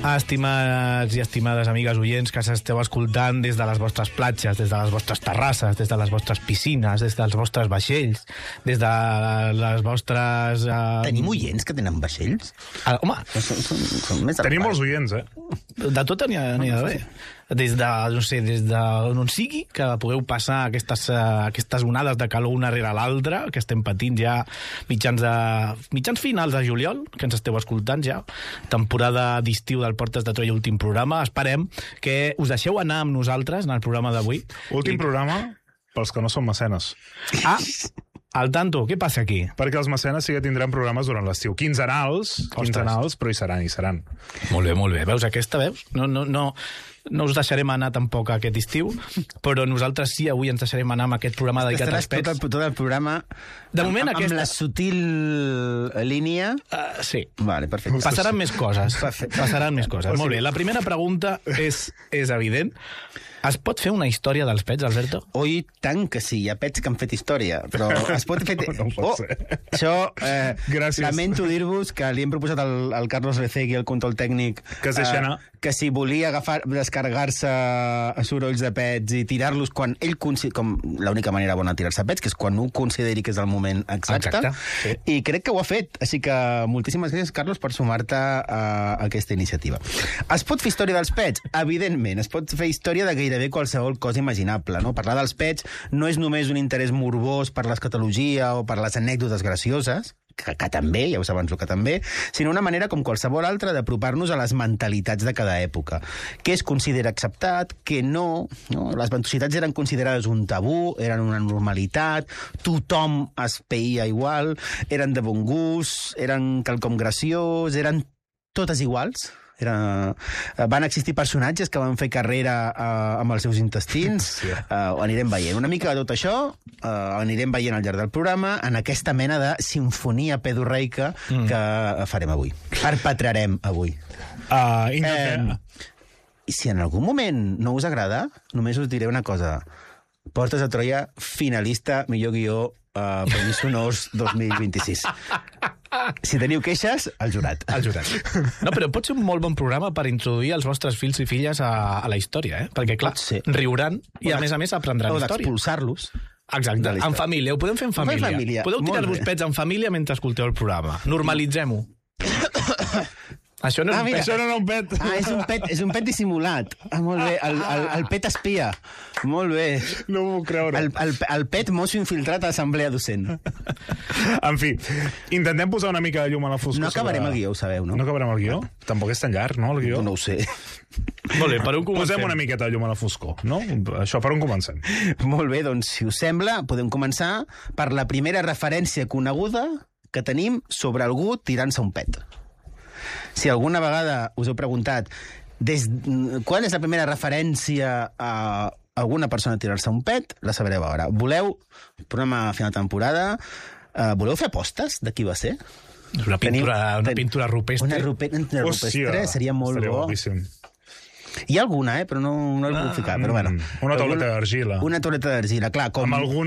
Estimats i estimades amigues oients que s'esteu escoltant des de les vostres platges, des de les vostres terrasses, des de les vostres piscines, des dels vostres vaixells, des de les vostres... Tenim oients que tenen vaixells? Home, Són més Tenim molts oients, de tot n'hi ha d'haver. Des de, no sé, des d'on sigui, que pugueu passar aquestes onades de calor una rere l'altra, que estem patint ja mitjans finals de juliol, que ens esteu escoltant ja, temporada d'estiu del Portes de Troia, últim programa. Esperem que us deixeu anar amb nosaltres en el programa d'avui. Últim programa pels que no són mecenes. Al tanto, què passa aquí? Perquè els mecenes sí que tindran programes durant l'estiu. Quinzenals, però hi seran. Molt bé. Veus, no us deixarem anar tampoc aquest estiu, però nosaltres sí, avui ens deixarem anar amb aquest programa dedicat als pets. Tot el programa de moment amb la sutil línia... Sí. Vale, perfecte. Passaran més coses. Molt bé, la primera pregunta és evident. Es pot fer una història dels pets, Alberto? Oi, tant que sí. Hi ha pets que han fet història, però es pot fer... No pot ser. Això, Gràcies. lamento dir-vos que li hem proposat al Carlos Recegui, el control tècnic, que es deixi anar. Que si volia descarregar-se sorolls de pets i tirar-los quan ell consideri... Com l'única manera bona de tirar-se pets, que és quan ho consideri que és el moment exacte. Sí. I crec que ho ha fet. Així que moltíssimes gràcies, Carlos, per sumar-te a aquesta iniciativa. Es pot fer història dels pets? Evidentment. Es pot fer història de gairebé qualsevol cosa imaginable, no? Parlar dels pets no és només un interès morbós per l'escatologia o per les anècdotes gracioses, que també, ja us avanço que també, sinó una manera com qualsevol altra d'apropar-nos a les mentalitats de cada època. Què es considera acceptat, què no. Les ventositats eren considerades un tabú, eren una normalitat, tothom es peïa igual, eren de bon gust, eren quelcom graciós, eren totes iguals. Van existir personatges que van fer carrera amb els seus intestins. Sí. Ho anirem veient. Una mica de tot això anirem veient al llarg del programa en aquesta mena de sinfonia pedorreica que farem avui. Perpetrarem avui. I si en algun moment no us agrada, només us diré una cosa. Portes de Troia, finalista, millor guió, Premis Sonors 2026. Si teniu queixes, al jurat. No, però pot ser un molt bon programa per introduir els vostres fills i filles a la història, perquè, clar, riuran i, a més, aprendran història. O d'expulsar-los. Exacte, en família. Ho podem fer en família. Podeu tirar-vos pets en família mentre escolteu el programa. Normalitzem-ho. Això no és un pet. És un pet dissimulat. Molt bé, el pet espia. Molt bé. No m'ho puc creure. El pet mosso infiltrat a l'assemblea docent. En fi, intentem posar una mica de llum a la foscor. No acabarem el guió, ho sabeu, no? No acabarem el guió? Tampoc és tan llarg, no, el guió? No ho sé. Molt bé, per on comencem? Posem una miqueta de llum a la foscor, no? Això, per on comencem? Molt bé, doncs, si us sembla, podem començar per la primera referència coneguda que tenim sobre algú tirant-se un pet. Si alguna vegada us heu preguntat quan és la primera referència a alguna persona a tirar-se un pet, la sabreu ara. Voleu, programa a final de temporada, voleu fer apostes de qui va ser? Una pintura rupestre. Una rupestre seria molt bo. Boníssim. Hi ha alguna, però no el puc ficar. Però bueno, una tauleta d'argila. Una tauleta d'argila, clar. Amb algun...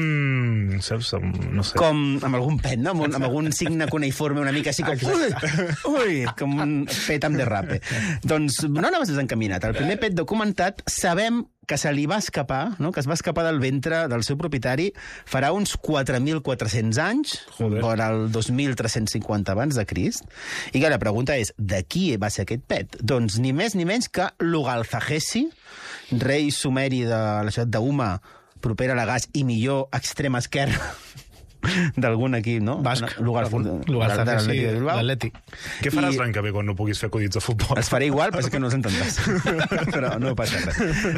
no sé. Com amb algun pet, no? Amb algun signe cuneiforme una mica així com... Ui, com un pet amb derrape. Doncs no anaves desencaminat. El primer pet documentat sabem que se li va escapar, no? Que es va escapar del ventre del seu propietari farà uns 4.400 anys, per al 2.350 abans de Crist. I que la pregunta és, de qui va ser aquest pet? Doncs ni més ni menys que Lugalzagesi, rei sumeri de la ciutat d'Uma, propera a Lagàs i millor extrem esquerre d'algun equip, no? Basc. Lugalzagesi de l'Atlètic. Què faràs l'any que ve quan no puguis fer acudits de futbol? Els faré igual, però és que no els entendràs. Però no passa res.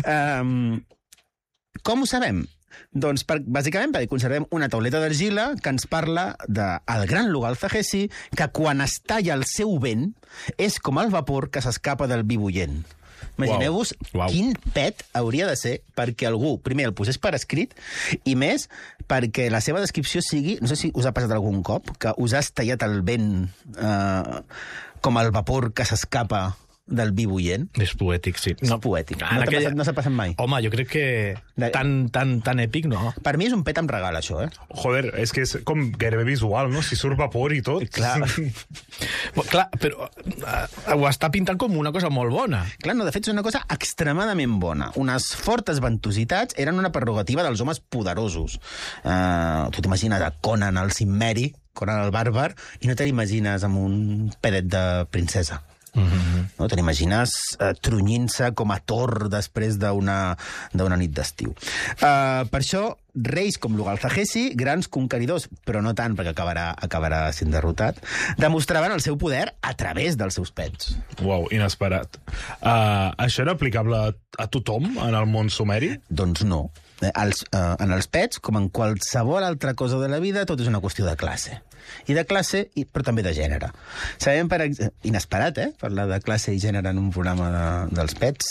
Com ho sabem? Doncs bàsicament perquè conservem una tauleta d'argila que ens parla del gran Lugalzagesi, que quan es talla el seu vent és com el vapor que s'escapa del vi bullent. Imagineu-vos quin pet hauria de ser perquè algú, primer, el posés per escrit, i més, perquè la seva descripció sigui, no sé si us ha passat algun cop, que us has tallat el vent com el vapor que s'escapa del vi bullent. És poètic, sí. És poètic. No s'ha passat mai. Home, jo crec que tan èpic, no. Per mi és un pet amb regal, això, Joder, és que és com gairebé visual, no? Si surt vapor i tot. Clar. Clar, però ho està pintant com una cosa molt bona. Clar, no, de fet, és una cosa extremadament bona. Unes fortes ventositats eren una prerrogativa dels homes poderosos. Tu t'imagines a Conan el Cimmeri, Conan el bàrbar, i no te l'imagines amb un pedet de princesa. No? Te n'imagines trunyint-se com a Thor després d'una nit d'estiu. Per això, reis com l'Ugalzagesi, grans conqueridors, però no tant perquè acabarà sent derrotat, demostraven el seu poder a través dels seus pets. Uau, inesperat. Això era aplicable a tothom en el món sumeri? Doncs no. En els pets, com en qualsevol altra cosa de la vida, tot és una qüestió de classe. I de classe, però també de gènere. Sabem, inesperat, parlar de classe i gènere en un programa dels pets.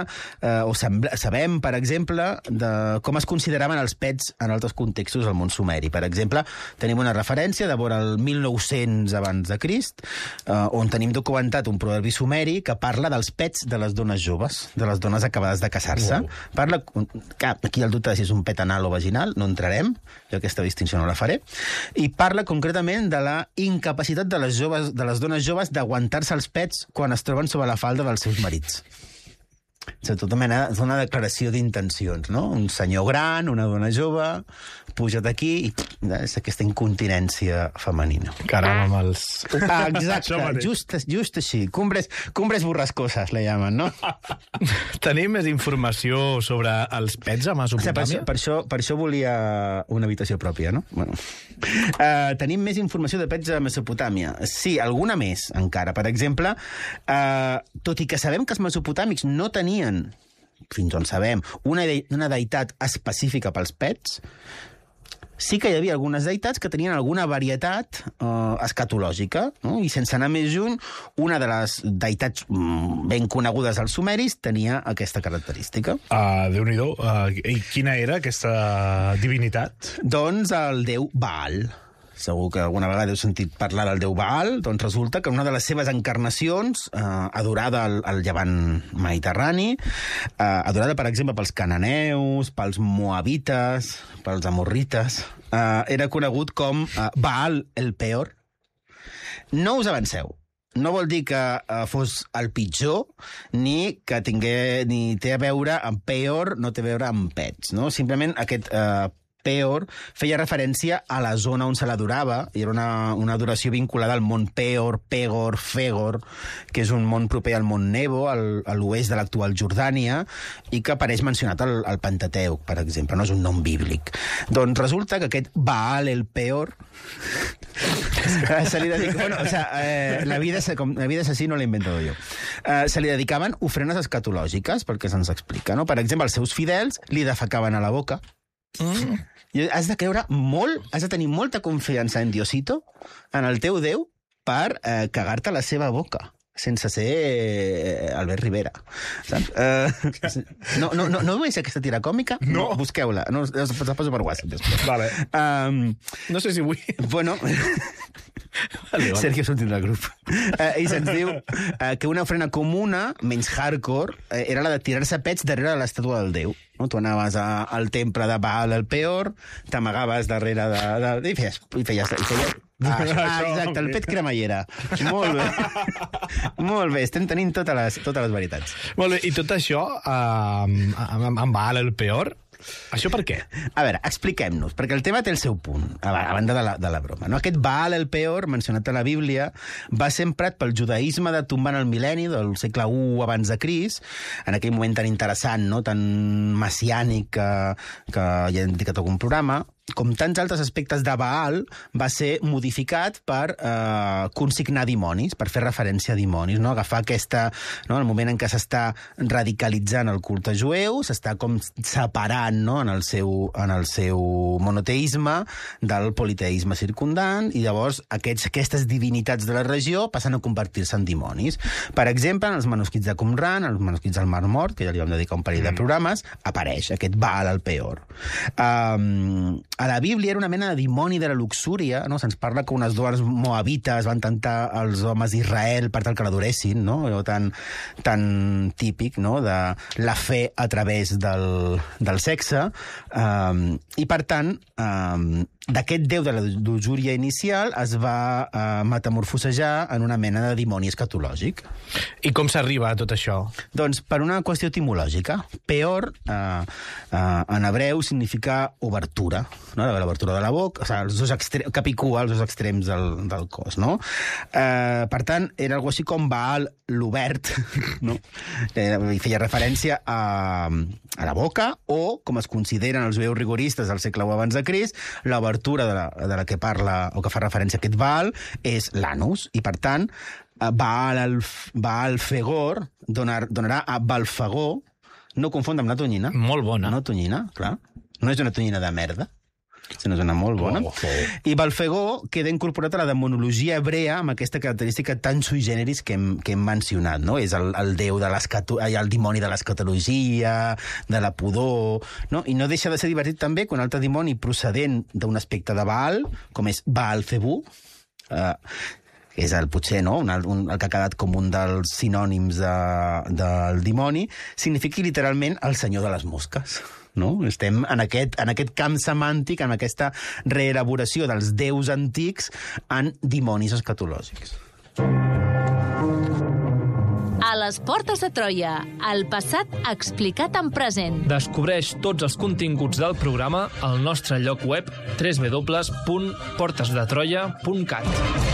Sabem, per exemple, de com es consideraven els pets en altres contextos del món sumeri. Per exemple, tenim una referència de vora el 1900 abans de Crist, on tenim documentat un proverbi sumeri que parla dels pets de les dones joves, de les dones acabades de casar-se. Parla, aquí el dubte de si és un pet anal o vaginal, no entrarem, jo aquesta distinció no la faré, i parla concretament de la incapacitat de les dones joves d'aguantar-se els pets quan es troben sobre la falda dels seus marits. És una declaració d'intencions, no? Un senyor gran, una dona jove, puja't aquí, i és aquesta incontinència femenina. Caram, amb els... Exacte, just així. Cumbres borrascoses, la llamen, no? Tenim més informació sobre els pets a Mesopotàmia? Per això volia una habitació pròpia, no? Bueno. Tenim més informació de pets a Mesopotàmia. Sí, alguna més, encara. Per exemple, tot i que sabem que els mesopotàmics no tenien, fins on sabem, una deïtat específica pels pets, sí que hi havia algunes deïtats que tenien alguna varietat escatològica, no? I sense anar més lluny, una de les deïtats ben conegudes als sumeris tenia aquesta característica. Déu-n'hi-do. I quina era aquesta divinitat? Doncs el déu Baal. Segur que alguna vegada heu sentit parlar del déu Baal, doncs resulta que una de les seves encarnacions, adorada al llevant mediterrani, adorada, per exemple, pels cananeus, pels moabites, pels amorrites, era conegut com Baal el Peor. No us avanceu. No vol dir que fos el pitjor, ni que té a veure amb Peor, no té a veure amb pets, no? Simplement aquest Peor feia referència a la zona on se l'adorava, i era una adoració vinculada al món Peor, Pegor, Fegor, que és un món proper al món Nebo, a l'oest de l'actual Jordània, i que apareix mencionat al Pentateuc, per exemple, no és un nom bíblic. Doncs resulta que aquest Baal el Peor se li dedica... Bueno, o sea, la vida és així, no l'he inventat jo. Se li dedicaven ofrenes escatològiques, perquè se'ns explica, no? Per exemple, els seus fidels li defecaven a la boca. Has de creure molt, has de tenir molta confiança en Diosito, en el teu Déu, per cagar-te a la seva boca, sense ser Albert Rivera. Saps? No veus aquesta tira còmica? No. Busqueu-la. No, la poso per WhatsApp després. Vale. No sé si vull... Bueno... Vale. Sergio sortint del grup. I se'ns diu que una ofrena comuna, menys hardcore, era la de tirar-se pets darrere de l'estàtua del déu. No? Tu anaves al temple de Baal el Peor, t'amagaves darrere i feies... exacte, el pet cremallera. Molt bé. Molt bé, estem tenint totes les varietats. Molt bé, i tot això amb Baal el Peor, això per què? A veure, expliquem-nos, perquè el tema té el seu punt, a banda de la broma. No? Aquest Baal el Peor, mencionat a la Bíblia, va ser emprat pel judaïsme de tombant el mil·lenni del segle I abans de Crist, en aquell moment tan interessant, no? Tan messiànic que ja hem dedicat algun programa. Com tants altres aspectes de Baal, va ser modificat per consignar dimonis, per fer referència a dimonis, no? Agafar aquesta... No? El moment en què s'està radicalitzant el culte jueu, s'està com separant, no? en el seu monoteisme del politeisme circundant, i llavors aquestes divinitats de la regió passen a convertir-se en dimonis. Per exemple, en els manuscrits de Qumran, els manuscrits del Mar Mort, que ja li vam dedicar un parell de programes, apareix aquest Baal el Peor. a la Bíblia era una mena de dimoni de la luxúria, no? Se'ns parla que unes dones moabites van tentar els homes d'Israel per tal que l'adoressin, no? Allò tan típic, no?, de la fe a través del sexe. I, per tant, d'aquest déu de la luxúria inicial es va metamorfosejar en una mena de dimoni escatològic. I com s'arriba a tot això? Doncs per una qüestió etimològica. Peor, en hebreu, significa obertura, no? L'obertura de la boca, o sigui, capicua, els dos extrems del cos, no? Per tant, era algo així com Baal l'obert, no? I feia referència a la boca, o, com es consideren els jueus rigoristes del segle I abans de Crist, l'obertura de la que parla, o que fa referència a aquest Baal, és l'anus, i per tant, Baal Fegor donarà a Balfagor, no confondre amb la tonyina. Molt bona. No tonyina, clar. No és una tonyina de merda, sinó és una molt bona. I Balfagor queda incorporat a la demonologia hebrea amb aquesta característica tan sui generis que hem mencionat, no? És el déu de el dimoni de l'escatologia, de la pudor, no? I no deixa de ser divertit també que un altre dimoni procedent d'un aspecte de Baal, com és Baal-Zebú, és potser no? El que ha quedat com un dels sinònims del dimoni, signifiqui literalment el senyor de les mosques. No? Estem en aquest camp semàntic, en aquesta reelaboració dels déus antics en dimonis escatològics. A les portes de Troia, el passat explicat en present. Descobreix tots els continguts del programa al nostre lloc web www.portesdetroia.cat.